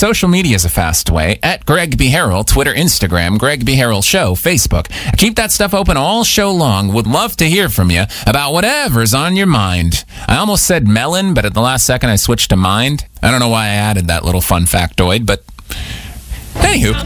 Social media is a fast way. At Greg B. Harrell, Twitter, Instagram, Greg B. Harrell Show, Facebook. Keep that stuff open all show long. Would love to hear from you about whatever's on your mind. I almost said melon, but at the last second I switched to mind. I don't know why I added that little fun factoid, but anywho.